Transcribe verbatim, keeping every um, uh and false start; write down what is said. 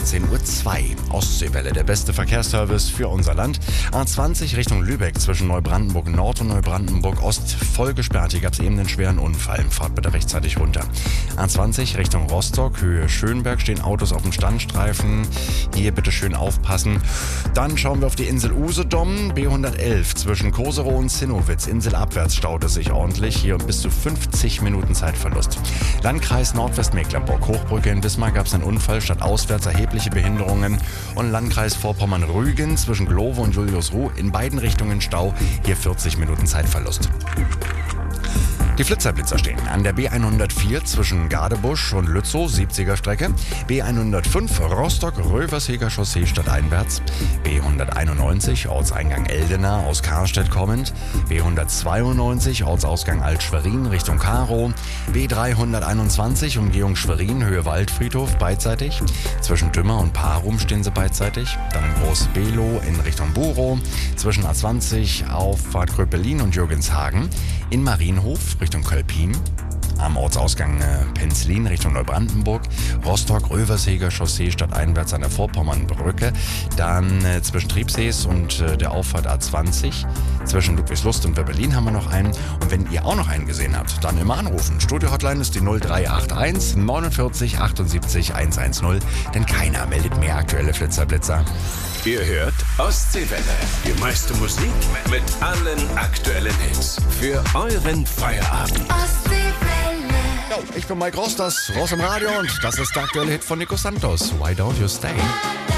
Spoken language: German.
zehn Uhr zwei. Ostseewelle, der beste Verkehrsservice für unser Land. A zwanzig Richtung Lübeck zwischen Neubrandenburg Nord und Neubrandenburg Ost voll gesperrt. Hier gab es eben einen schweren Unfall. Fahrt bitte rechtzeitig runter. A zwanzig Richtung Rostock, Höhe Schönberg, stehen Autos auf dem Standstreifen. Hier bitte schön aufpassen. Dann schauen wir auf die Insel Usedom. B hundertelf zwischen Koserow und Zinnowitz. Inselabwärts staut es sich ordentlich. Hier bis zu fünfzig Minuten Zeitverlust. Landkreis Nordwestmecklenburg, Hochbrücke in Wismar gab es einen Unfall, statt auswärts erhebliche Behinderungen. Und Landkreis Vorpommern-Rügen zwischen Glowe und Juliusruh in beiden Richtungen Stau, hier vierzig Minuten Zeitverlust. Die Flitzerblitzer stehen an der B hundertvier zwischen Gadebusch und Lützow, siebziger Strecke. B hundertfünf Rostock-Röversheger Chaussee stadteinwärts. B hunderteinundneunzig Ortseingang Eldena aus Karstedt kommend. B hundertzweiundneunzig Ortsausgang Alt-Schwerin Richtung Karow. B dreihunderteinundzwanzig Umgehung Schwerin, Höhe Waldfriedhof beidseitig. Zwischen Dümmer und Parum stehen sie beidseitig. Dann Groß-Below in Richtung Burow. Zwischen A zwanzig Auffahrt Kröpelin und Jürgenshagen. In Marienhof Richtung Kölpin. Am Ortsausgang äh, Penzlin Richtung Neubrandenburg, Rostock-Röversheger Chaussee stadteinwärts an der Vorpommernbrücke, dann äh, zwischen Triebsees und äh, der Auffahrt A zwanzig, zwischen Ludwigslust und Werbelin haben wir noch einen. Und wenn ihr auch noch einen gesehen habt, dann immer anrufen. Studio-Hotline ist die null drei acht eins neunundvierzig achtundsiebzig hundertzehn, denn keiner meldet mehr aktuelle Flitzerblitzer. Ihr hört Ostseewelle, die meiste Musik mit allen aktuellen Hits für euren Feierabend. Jo, ich bin Mike Ross, das Ross im Radio und das ist der aktuelle Hit von Nico Santos. Why Don't You Stay?